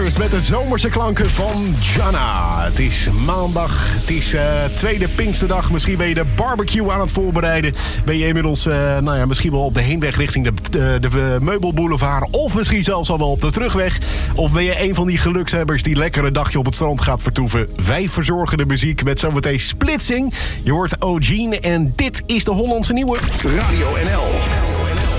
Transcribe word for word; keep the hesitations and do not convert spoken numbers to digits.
Lovers met de zomerse klanken van Jana. Het is maandag, het is uh, tweede Pinksterdag. Misschien ben je de barbecue aan het voorbereiden. Ben je inmiddels uh, nou ja, misschien wel op de heenweg richting de, de, de Meubelboulevard. Of misschien zelfs al wel op de terugweg. Of ben je een van die gelukshebbers die lekker een dagje op het strand gaat vertoeven. Wij verzorgen de muziek met zometeen Splitsing. Je hoort O'Gene en dit is de Hollandse Nieuwe. Radio N L.